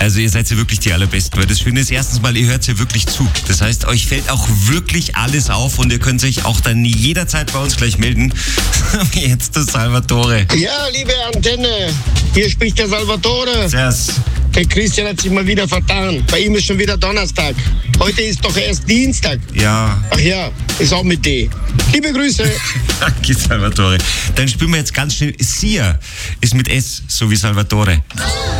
Also ihr seid ja wirklich die Allerbesten, weil das Schöne ist, erstens mal, ihr hört ja wirklich zu. Das heißt, euch fällt auch wirklich alles auf und ihr könnt euch auch dann jederzeit bei uns gleich melden. Jetzt der Salvatore. Ja, liebe Antenne, hier spricht der Salvatore. Servus. Der Christian hat sich mal wieder vertan. Bei ihm ist schon wieder Donnerstag. Heute ist doch erst Dienstag. Ja. Ach ja, ist auch mit D. Liebe Grüße. Danke, Salvatore. Dann spielen wir jetzt ganz schnell. Sia ist mit S, so wie Salvatore.